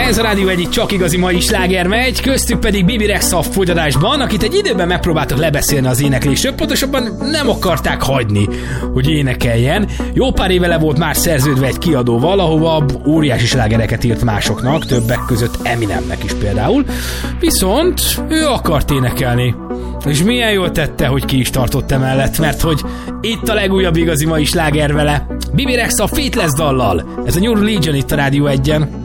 Ez a Rádió egyik csak igazi mai sláger megy, köztük pedig Bibi Rexha fogyadásban, akit egy időben megpróbáltak lebeszélni az éneklésről, pontosabban nem akarták hagyni, hogy énekeljen. Jó pár éve le volt már szerződve egy kiadóval, ahova óriási slágereket írt másoknak, többek között Eminemnek is például. Viszont ő akart énekelni. És milyen jól tette, hogy ki is tartott emellett, mert hogy itt a legújabb igazi mai sláger vele. Bibi Rexha Faithless dallal. Ez a New Religion itt a Rádió 1-en.